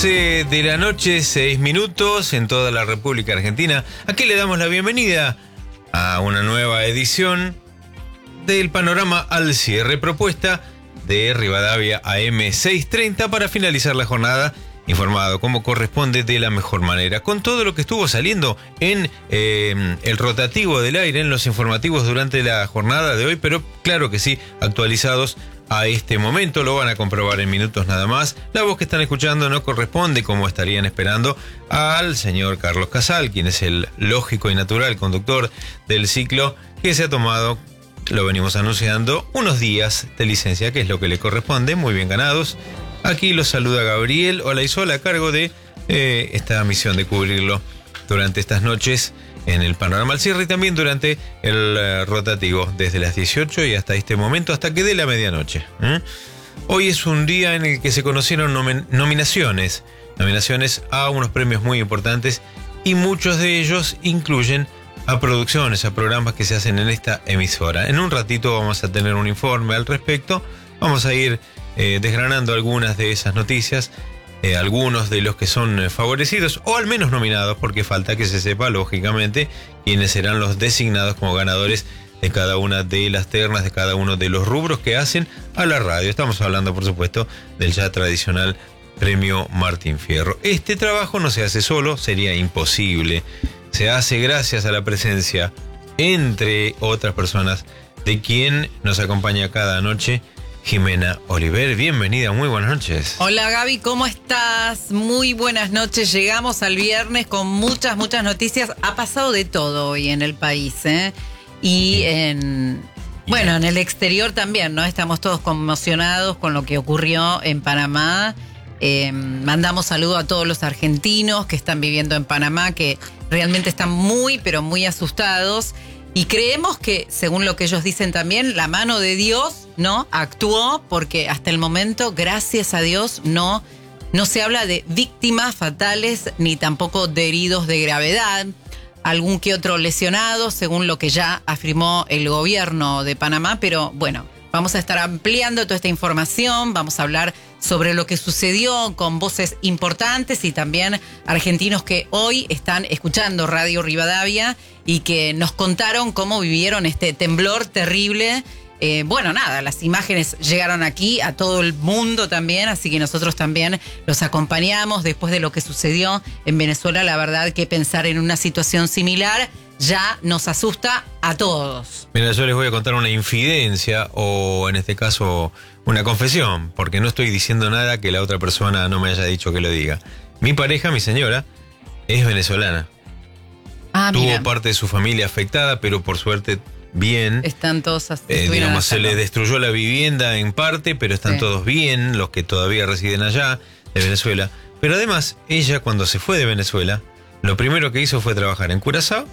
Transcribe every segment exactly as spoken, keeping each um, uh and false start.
once de la noche, seis minutos en toda la República Argentina. Aquí le damos la bienvenida a una nueva edición del Panorama al Cierre, propuesta de Rivadavia A M seiscientos treinta para finalizar la jornada informado como corresponde de la mejor manera, con todo lo que estuvo saliendo en eh, el rotativo del aire, en los informativos durante la jornada de hoy, pero claro que sí, actualizados a este momento, lo van a comprobar en minutos nada más. La voz que están escuchando no corresponde, como estarían esperando, al señor Carlos Casal, quien es el lógico y natural conductor del ciclo que se ha tomado, lo venimos anunciando, unos días de licencia, que es lo que le corresponde, muy bien ganados. Aquí los saluda Gabriel Olaizola a cargo de eh, esta misión de cubrirlo durante estas noches en el Panorama al Cierre y también durante el uh, rotativo desde las dieciocho y hasta este momento, hasta que dé la medianoche. ¿eh? Hoy es un día en el que se conocieron nomen- nominaciones, nominaciones a unos premios muy importantes y muchos de ellos incluyen a producciones, a programas que se hacen en esta emisora. En un ratito vamos a tener un informe al respecto, vamos a ir eh, desgranando algunas de esas noticias. Eh, algunos de los que son eh, favorecidos o al menos nominados, porque falta que se sepa lógicamente quiénes serán los designados como ganadores de cada una de las ternas, de cada uno de los rubros que hacen a la radio. Estamos hablando, por supuesto, del ya tradicional Premio Martín Fierro. Este trabajo no se hace solo, sería imposible. Se hace gracias a la presencia, entre otras personas, de quien nos acompaña cada noche, Jimena Oliver. Bienvenida, muy buenas noches. Hola Gaby, ¿cómo estás? Muy buenas noches, llegamos al viernes con muchas, muchas noticias. Ha pasado de todo hoy en el país, ¿eh? Y en, bueno, en el exterior también, ¿no? Estamos todos conmocionados con lo que ocurrió en Panamá. Eh, mandamos saludo a todos los argentinos que están viviendo en Panamá, que realmente están muy, pero muy asustados. Y creemos que, según lo que ellos dicen también, la mano de Dios, ¿no?, actuó, porque hasta el momento, gracias a Dios, no, no se habla de víctimas fatales ni tampoco de heridos de gravedad. Algún que otro lesionado, según lo que ya afirmó el gobierno de Panamá, pero bueno, vamos a estar ampliando toda esta información, vamos a hablar sobre lo que sucedió con voces importantes y también argentinos que hoy están escuchando Radio Rivadavia y que nos contaron cómo vivieron este temblor terrible. Eh, bueno, nada, las imágenes llegaron aquí a todo el mundo también, así que nosotros también los acompañamos después de lo que sucedió en Venezuela. La verdad que pensar en una situación similar ya nos asusta a todos. Mira, yo les voy a contar una infidencia o en este caso una confesión, porque no estoy diciendo nada que la otra persona no me haya dicho que lo diga. Mi pareja, mi señora, es venezolana. Ah, Tuvo mira. parte de su familia afectada, pero por suerte bien. Están todos así. Eh, digamos, se le destruyó la vivienda en parte, pero están sí. todos bien, los que todavía residen allá, de Venezuela. Pero además, ella cuando se fue de Venezuela, lo primero que hizo fue trabajar en Curazao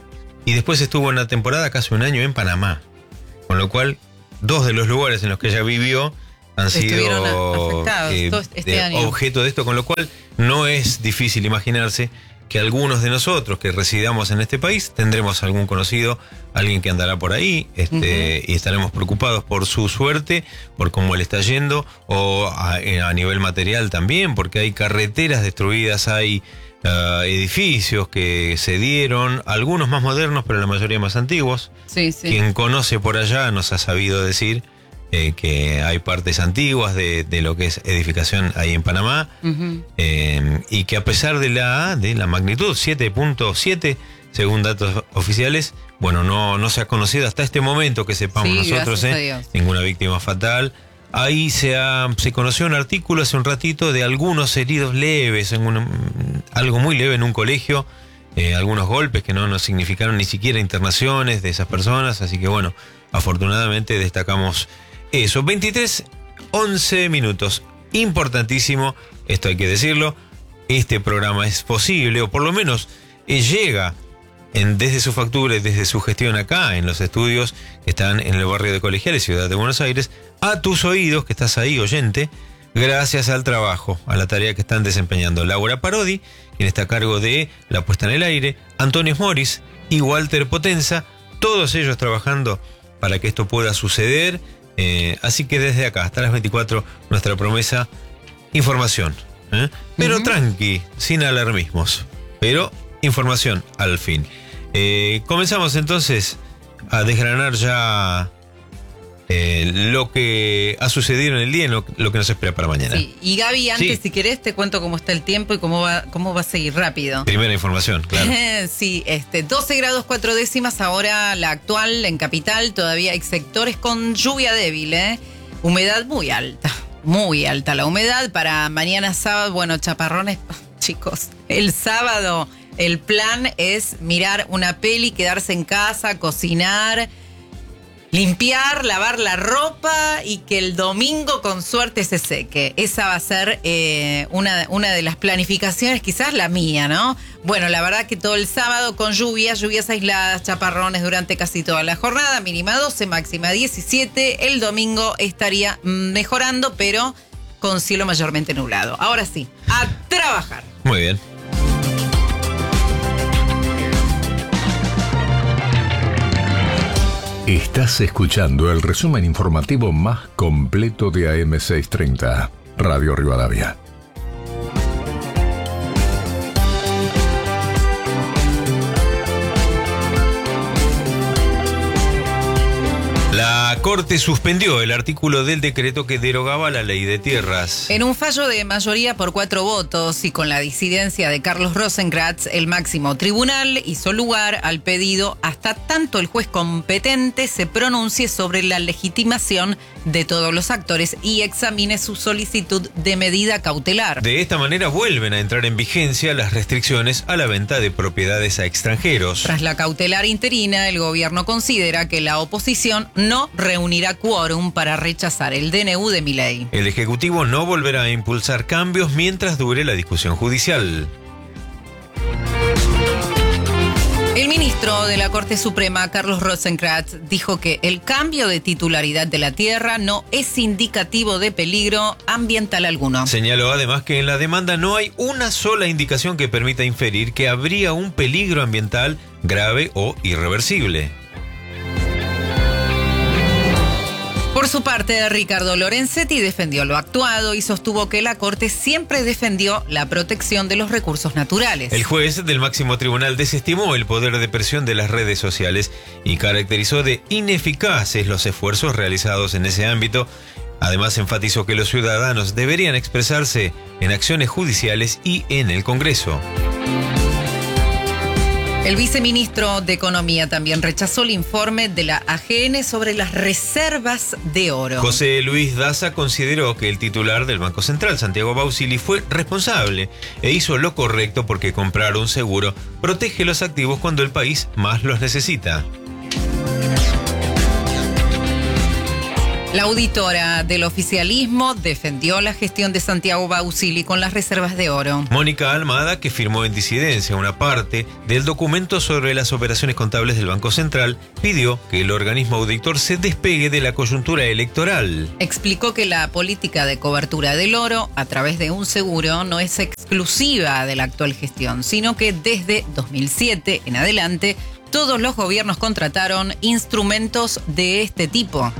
y después estuvo una temporada, casi un año, en Panamá. Con lo cual, dos de los lugares en los que ella vivió han Estuvieron sido afectados eh, todo este de año. objeto de esto, con lo cual no es difícil imaginarse que algunos de nosotros que residamos en este país tendremos algún conocido, alguien que andará por ahí, este, uh-huh. y estaremos preocupados por su suerte, por cómo le está yendo, o a, a nivel material también, porque hay carreteras destruidas, hay uh, edificios que se dieron, algunos más modernos, pero la mayoría más antiguos. Sí, sí. Quien conoce por allá nos ha sabido decir Eh, que hay partes antiguas de, de lo que es edificación ahí en Panamá, uh-huh. eh, y que a pesar de la, de la magnitud siete punto siete, según datos oficiales, bueno, no, no se ha conocido hasta este momento que sepamos sí, nosotros eh, ninguna víctima fatal. Ahí se, ha, se conoció un artículo hace un ratito de algunos heridos leves, en un, algo muy leve en un colegio, eh, algunos golpes que no nos significaron ni siquiera internaciones de esas personas, así que bueno, afortunadamente destacamos eso. Veintitrés, once minutos. Importantísimo, esto hay que decirlo. Este programa es posible, o por lo menos eh, llega en, desde su factura y desde su gestión acá, en los estudios que están en el barrio de Colegiales, Ciudad de Buenos Aires, a tus oídos, que estás ahí, oyente, gracias al trabajo, a la tarea que están desempeñando Laura Parodi, quien está a cargo de la puesta en el aire, Antonio Moris y Walter Potenza, todos ellos trabajando para que esto pueda suceder. Eh, así que desde acá hasta las veinticuatro, nuestra promesa, información, ¿eh? Pero Ujú. tranqui, sin alarmismos. Pero información al fin. Eh, comenzamos entonces a desgranar ya eh, lo que ha sucedido en el día y lo, lo que nos espera para mañana. Sí, y Gaby, antes, Sí. si querés, te cuento cómo está el tiempo y cómo va, cómo va a seguir rápido. Primera información, claro. Sí, este, doce grados cuatro décimas ahora la actual en Capital. Todavía hay sectores con lluvia débil, ¿eh? Humedad muy alta, muy alta la humedad. Para mañana sábado, bueno, chaparrones, chicos. El sábado el plan es mirar una peli, quedarse en casa, cocinar, limpiar, lavar la ropa y que el domingo con suerte se seque. Esa va a ser eh, una, una de las planificaciones, quizás la mía, ¿no? Bueno, la verdad que todo el sábado con lluvias, lluvias aisladas, chaparrones durante casi toda la jornada, mínima doce, máxima diecisiete. El domingo estaría mejorando, pero con cielo mayormente nublado. Ahora sí, a trabajar. Muy bien. Estás escuchando el resumen informativo más completo de A M seiscientos treinta, Radio Rivadavia. La Corte suspendió el artículo del decreto que derogaba la ley de tierras. En un fallo de mayoría por cuatro votos y con la disidencia de Carlos Rosenkrantz, el máximo tribunal hizo lugar al pedido hasta tanto el juez competente se pronuncie sobre la legitimación de todos los actores y examine su solicitud de medida cautelar. De esta manera vuelven a entrar en vigencia las restricciones a la venta de propiedades a extranjeros. Tras la cautelar interina, el gobierno considera que la oposición no reunirá quórum para rechazar el D N U de Milei. El Ejecutivo no volverá a impulsar cambios mientras dure la discusión judicial. El ministro de la Corte Suprema, Carlos Rosenkrantz, dijo que el cambio de titularidad de la tierra no es indicativo de peligro ambiental alguno. Señaló además que en la demanda no hay una sola indicación que permita inferir que habría un peligro ambiental grave o irreversible. Por su parte, Ricardo Lorenzetti defendió lo actuado y sostuvo que la Corte siempre defendió la protección de los recursos naturales. El juez del máximo tribunal desestimó el poder de presión de las redes sociales y caracterizó de ineficaces los esfuerzos realizados en ese ámbito. Además, enfatizó que los ciudadanos deberían expresarse en acciones judiciales y en el Congreso. El viceministro de Economía también rechazó el informe de la A G N sobre las reservas de oro. José Luis Daza consideró que el titular del Banco Central, Santiago Bausili, fue responsable e hizo lo correcto porque comprar un seguro protege los activos cuando el país más los necesita. La auditora del oficialismo defendió la gestión de Santiago Bausili con las reservas de oro. Mónica Almada, que firmó en disidencia una parte del documento sobre las operaciones contables del Banco Central, pidió que el organismo auditor se despegue de la coyuntura electoral. Explicó que la política de cobertura del oro a través de un seguro no es exclusiva de la actual gestión, sino que desde dos mil siete en adelante todos los gobiernos contrataron instrumentos de este tipo.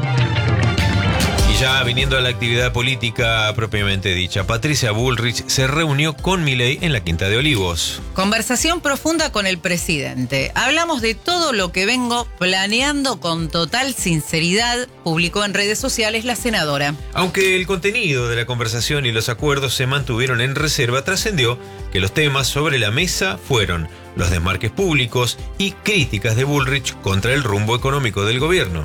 Ya viniendo a la actividad política propiamente dicha, Patricia Bullrich se reunió con Milei en la Quinta de Olivos. Conversación profunda con el presidente. Hablamos de todo lo que vengo planeando con total sinceridad, publicó en redes sociales la senadora. Aunque el contenido de la conversación y los acuerdos se mantuvieron en reserva, trascendió que los temas sobre la mesa fueron los desmarques públicos y críticas de Bullrich contra el rumbo económico del gobierno.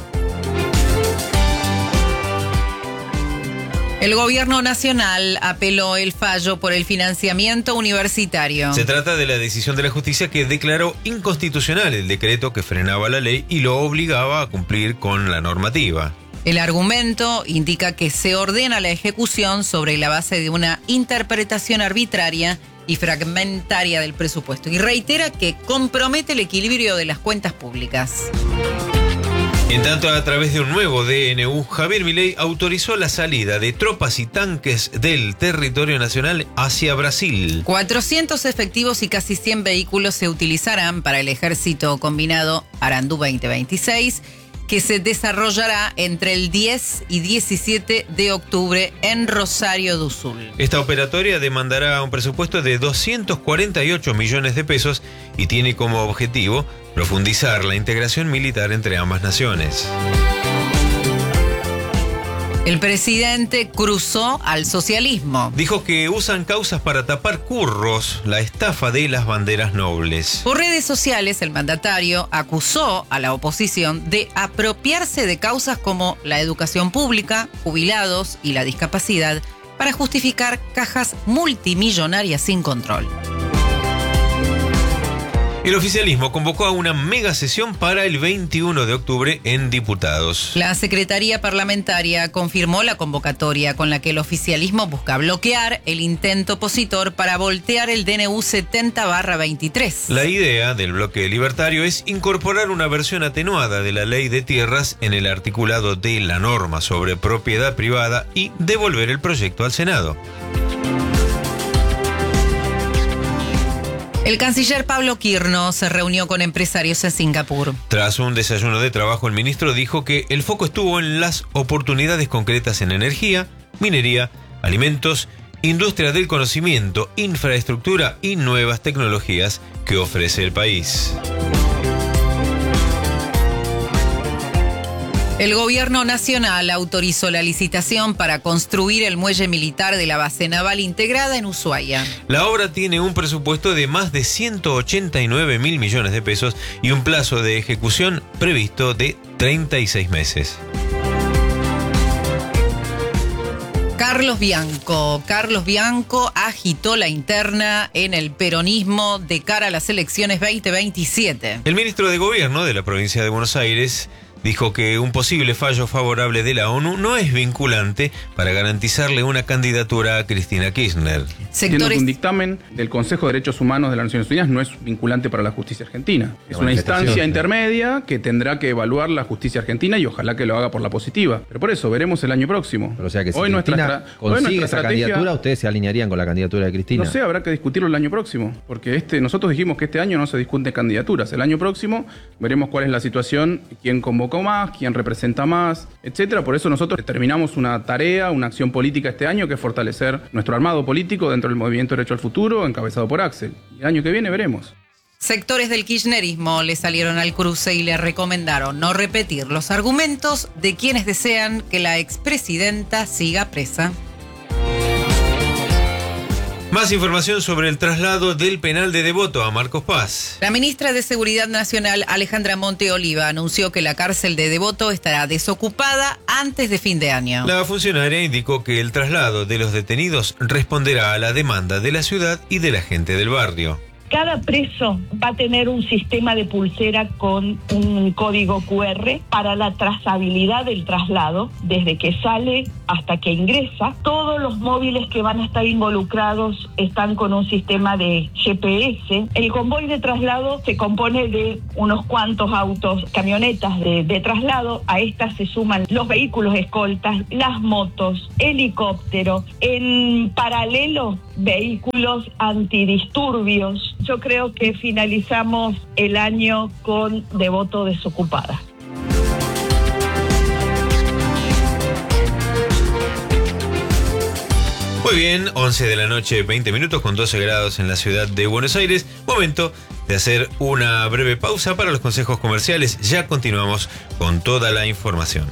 El gobierno nacional apeló el fallo por el financiamiento universitario. Se trata de la decisión de la justicia que declaró inconstitucional el decreto que frenaba la ley y lo obligaba a cumplir con la normativa. El argumento indica que se ordena la ejecución sobre la base de una interpretación arbitraria y fragmentaria del presupuesto y reitera que compromete el equilibrio de las cuentas públicas. En tanto, a través de un nuevo D N U, Javier Milei autorizó la salida de tropas y tanques del territorio nacional hacia Brasil. cuatrocientos efectivos y casi cien vehículos se utilizarán para el ejército combinado Arandú veinte veintiséis que se desarrollará entre el diez y diecisiete de octubre en Rosario do Sul. Esta operatoria demandará un presupuesto de doscientos cuarenta y ocho millones de pesos y tiene como objetivo profundizar la integración militar entre ambas naciones. El presidente cruzó al socialismo. Dijo que usan causas para tapar curros, la estafa de las banderas nobles. Por redes sociales, el mandatario acusó a la oposición de apropiarse de causas como la educación pública, jubilados y la discapacidad para justificar cajas multimillonarias sin control. El oficialismo convocó a una mega sesión para el veintiuno de octubre en Diputados. La Secretaría Parlamentaria confirmó la convocatoria con la que el oficialismo busca bloquear el intento opositor para voltear el D N U setenta barra veintitrés. La idea del bloque libertario es incorporar una versión atenuada de la ley de tierras en el articulado de la norma sobre propiedad privada y devolver el proyecto al Senado. El canciller Pablo Quirno se reunió con empresarios en Singapur. Tras un desayuno de trabajo, el ministro dijo que el foco estuvo en las oportunidades concretas en energía, minería, alimentos, industria del conocimiento, infraestructura y nuevas tecnologías que ofrece el país. El gobierno nacional autorizó la licitación para construir el muelle militar de la base naval integrada en Ushuaia. La obra tiene un presupuesto de más de ciento ochenta y nueve mil millones de pesos y un plazo de ejecución previsto de treinta y seis meses. Carlos Bianco. Carlos Bianco agitó la interna en el peronismo de cara a las elecciones veinte veintisiete. El ministro de Gobierno de la provincia de Buenos Aires dijo que un posible fallo favorable de la ONU no es vinculante para garantizarle una candidatura a Cristina Kirchner. Entiendo que un dictamen del Consejo de Derechos Humanos de las Naciones Unidas no es vinculante para la justicia argentina. Es una instancia intermedia que tendrá que evaluar la justicia argentina y ojalá que lo haga por la positiva. Pero por eso, veremos el año próximo. Pero o sea que si hoy Cristina nuestra, consigue esa candidatura, ustedes se alinearían con la candidatura de Cristina. No sé, habrá que discutirlo el año próximo. Porque este, nosotros dijimos que este año no se discuten candidaturas. El año próximo veremos cuál es la situación, quién convocó más, quién representa más, etcétera. Por eso nosotros determinamos una tarea, una acción política este año, que es fortalecer nuestro armado político dentro del Movimiento Derecho al Futuro, encabezado por Axel. Y el año que viene veremos. Sectores del kirchnerismo le salieron al cruce y le recomendaron no repetir los argumentos de quienes desean que la expresidenta siga presa. Más información sobre el traslado del penal de Devoto a Marcos Paz. La ministra de Seguridad Nacional, Alejandra Monte Oliva, anunció que la cárcel de Devoto estará desocupada antes de fin de año. La funcionaria indicó que el traslado de los detenidos responderá a la demanda de la ciudad y de la gente del barrio. Cada preso va a tener un sistema de pulsera con un código cu erre para la trazabilidad del traslado, desde que sale hasta que ingresa. Todos los móviles que van a estar involucrados están con un sistema de ge pe ese. El convoy de traslado se compone de unos cuantos autos, camionetas de, de traslado. A estas se suman los vehículos escoltas, las motos, helicóptero. En paralelo, vehículos antidisturbios. Yo creo que finalizamos el año con Devoto desocupada. Muy bien, once de la noche, veinte minutos con doce grados en la ciudad de Buenos Aires. Momento de hacer una breve pausa para los consejos comerciales. Ya continuamos con toda la información.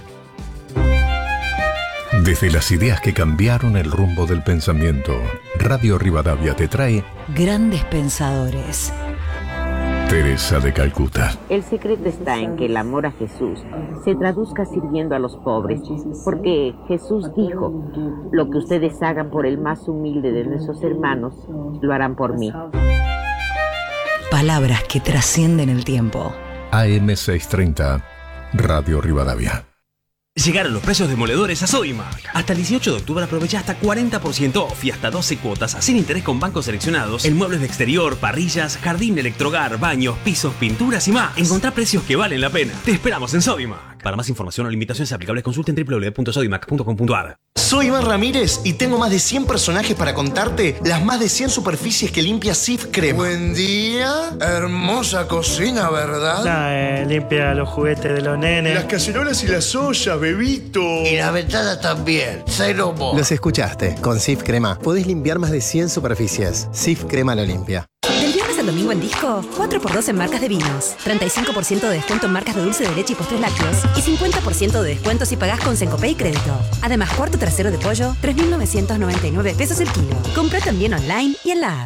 Desde las ideas que cambiaron el rumbo del pensamiento, Radio Rivadavia te trae Grandes Pensadores. Teresa de Calcuta. El secreto está en que el amor a Jesús se traduzca sirviendo a los pobres, porque Jesús dijo, lo que ustedes hagan por el más humilde de nuestros hermanos, lo harán por mí. Palabras que trascienden el tiempo. A eme seiscientos treinta, Radio Rivadavia. Llegaron los precios demoledores a Sodimac. Hasta el dieciocho de octubre aprovecha hasta cuarenta por ciento off y hasta doce cuotas sin interés con bancos seleccionados en muebles de exterior, parrillas, jardín, electrohogar, baños, pisos, pinturas y más. Encontrá precios que valen la pena. Te esperamos en Sodimac. Para más información o limitaciones aplicables, consulten doble u doble u doble u punto sodimac punto com punto a r. Soy Iván Ramírez y tengo más de cien personajes para contarte las más de cien superficies que limpia Cif Crema. Buen día. Hermosa cocina, ¿verdad? Nah, eh, limpia los juguetes de los nenes. Las cacerolas y las ollas, bebito. Y la ventana también. Cero mo. Los escuchaste. Con Cif Crema podés limpiar más de cien superficies. Cif Crema lo limpia. Del viernes al domingo en Disco, cuatro por dos en marcas de vinos, treinta y cinco por ciento de descuento en marcas de dulce de leche y postres lácteos y cincuenta por ciento de descuento si pagás con Sencopay y crédito. Además, cuarto trasero de pollo, tres mil novecientos noventa y nueve pesos el kilo. Compra también online y en la app.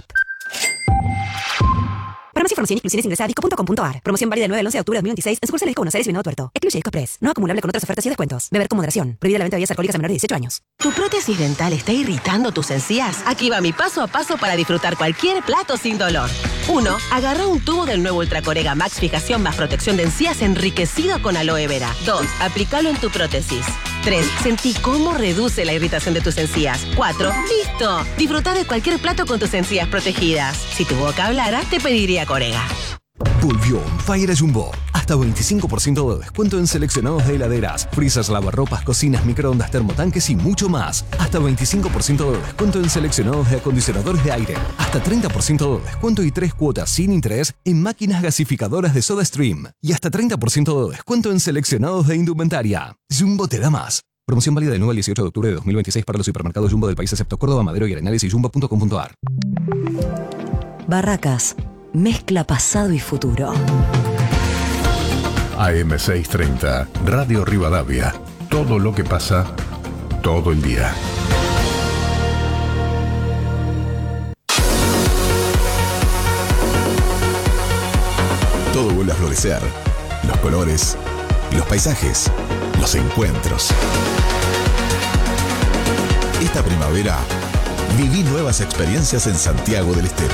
Para más información y exclusiones ingresa a disco punto com punto a r. Promoción válida del nueve al once de octubre de dos mil veintiséis en sucursales de Buenos Aires y Venado Tuerto. Excluye Disco Express. No acumulable con otras ofertas y descuentos. Beber con moderación. Prohibida la venta de bebidas alcohólicas a menores de dieciocho años. ¿Tu prótesis dental está irritando tus encías? Aquí va mi paso a paso para disfrutar cualquier plato sin dolor. uno. Agarra un tubo del nuevo Ultracorega Max Fijación más protección de encías enriquecido con aloe vera. dos. Aplícalo en tu prótesis. tres. Sentí cómo reduce la irritación de tus encías. cuatro. ¡Listo! Disfruta de cualquier plato con tus encías protegidas. Si tu boca hablara, te pediría Corega. Volvió On Fire a Jumbo. Hasta veinticinco por ciento de descuento en seleccionados de heladeras, freezers, lavarropas, cocinas, microondas, termotanques y mucho más. Hasta veinticinco por ciento de descuento en seleccionados de acondicionadores de aire. Hasta treinta por ciento de descuento y tres cuotas sin interés en máquinas gasificadoras de SodaStream. Y hasta treinta por ciento de descuento en seleccionados de indumentaria. Jumbo te da más. Promoción válida del nueve al dieciocho de octubre de dos mil veintiséis para los supermercados Jumbo del país excepto Córdoba, Madero y Arenales y jumbo punto com punto a r. Barracas. Mezcla pasado y futuro. A M seiscientos treinta, Radio Rivadavia. Todo lo que pasa, todo el día. Todo vuelve a florecer. Los colores, los paisajes, los encuentros. Esta primavera, viví nuevas experiencias en Santiago del Estero.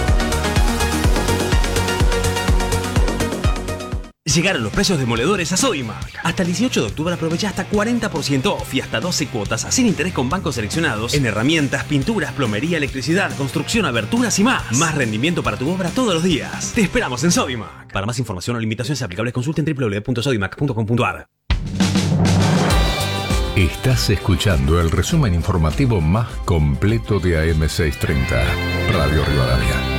Llegaron los precios demoledores a Sodimac. Hasta el dieciocho de octubre aprovecha hasta cuarenta por ciento off y hasta doce cuotas sin interés con bancos seleccionados en herramientas, pinturas, plomería, electricidad, construcción, aberturas y más. Más rendimiento para tu obra todos los días. Te esperamos en Sodimac. Para más información o limitaciones aplicables, consulten doble u doble u doble u punto sodimac punto com punto a r. Estás escuchando el resumen informativo más completo de A M seiscientos treinta, Radio Rivadavia.